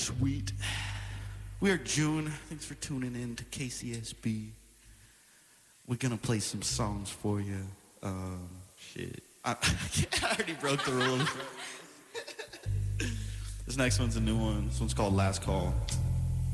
sweet. We are June. Thanks for tuning in to KCSB. We're gonna play some songs for you. Shit. I already broke the rules. This next one's a new one. This one's called Last Call.